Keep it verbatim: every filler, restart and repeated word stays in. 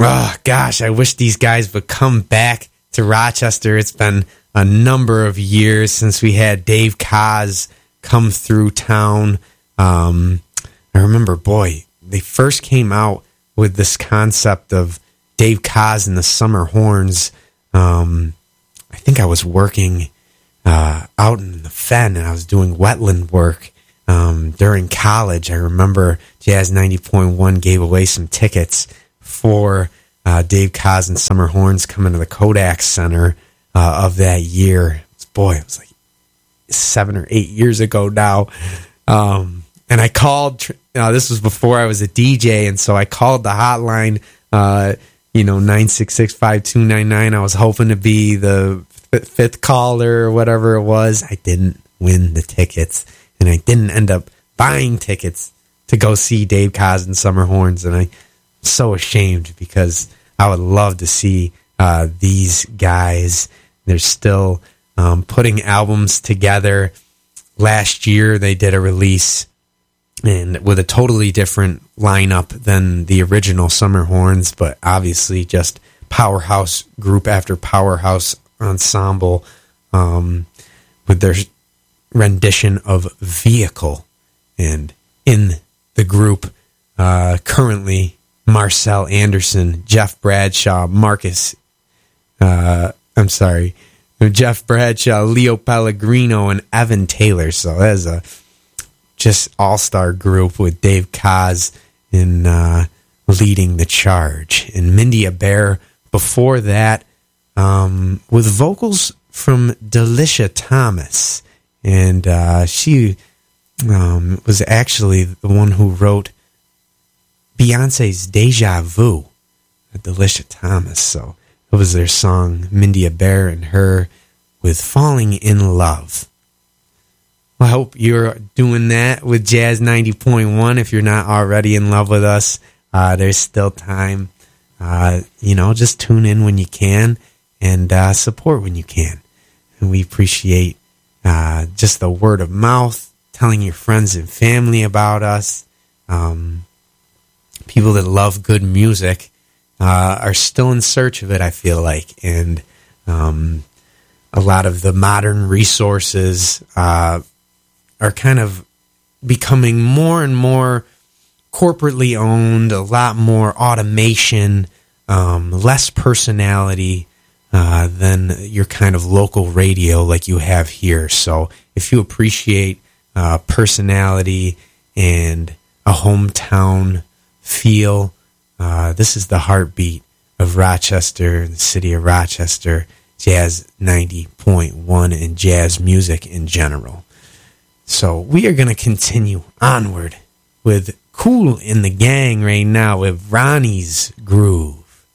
oh, gosh, I wish these guys would come back to Rochester. It's been a number of years since we had Dave Koz come through town. Um, I remember, boy, they first came out with this concept of Dave Koz and the Summer Horns. Um, I think I was working uh, out in the Fen, and I was doing wetland work um, during college. I remember Jazz ninety point one gave away some tickets for uh, Dave Koz and Summer Horns coming to the Kodak Center uh, of that year. Boy, it was like seven or eight years ago now. Um, and I called, uh, this was before I was a D J, and so I called the hotline, uh, you know, nine six six, five two nine nine. I was hoping to be the f- fifth caller or whatever it was. I didn't win the tickets, and I didn't end up buying tickets to go see Dave Koz and Summer Horns, and I'm so ashamed because I would love to see uh, these guys. They're still um, putting albums together. Last year, they did a release and with a totally different lineup than the original Summer Horns, but obviously just powerhouse group after powerhouse ensemble um, with their rendition of Vehicle. And in the group, uh, currently, Marcel Anderson, Jeff Bradshaw, Marcus, uh, I'm sorry, Jeff Bradshaw, Leo Pellegrino, and Evan Taylor. So that's a just all-star group with Dave Koz in uh, leading the charge. And Mindy Abair before that um, with vocals from Delicia Thomas. And uh, she um, was actually the one who wrote Beyonce's Deja Vu, Delicia Thomas. So it was their song, Mindy Abair and her, with Falling in Love. Well, I hope you're doing that with Jazz ninety point one. If you're not already in love with us, uh, there's still time. Uh, you know, just tune in when you can and uh, support when you can. And we appreciate uh, just the word of mouth, telling your friends and family about us. Um, people that love good music uh, are still in search of it, I feel like. And um, a lot of the modern resources uh are kind of becoming more and more corporately owned, a lot more automation, um, less personality uh, than your kind of local radio like you have here. So if you appreciate uh, personality and a hometown feel, uh, this is the heartbeat of Rochester, the city of Rochester, Jazz ninety point one, and jazz music in general. So we are going to continue onward with Kool and the Gang right now with Ronnie's Groove.